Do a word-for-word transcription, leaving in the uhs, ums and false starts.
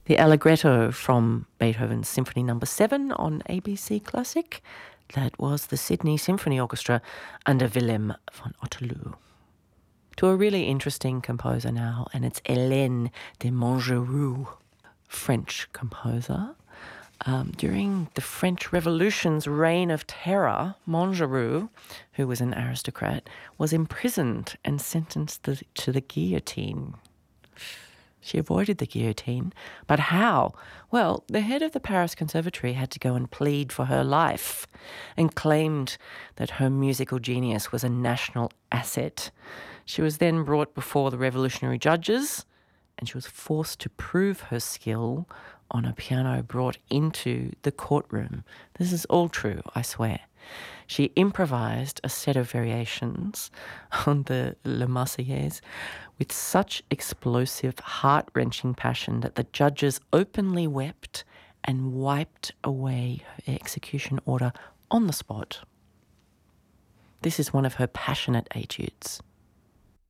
The Allegretto from Beethoven's Symphony Number seven on A B C Classic. That was the Sydney Symphony Orchestra under Willem van Otterloo. To a really interesting composer now, and it's Hélène de Montgeroux, French composer. Um, during the French Revolution's reign of terror, Montgeroux, who was an aristocrat, was imprisoned and sentenced the, to the guillotine. She avoided the guillotine, but how? Well, the head of the Paris Conservatory had to go and plead for her life and claimed that her musical genius was a national asset. She was then brought before the revolutionary judges and she was forced to prove her skill on a piano brought into the courtroom. This is all true, I swear. She improvised a set of variations on the La Marseillaise with such explosive, heart-wrenching passion that the judges openly wept and wiped away her execution order on the spot. This is one of her passionate etudes.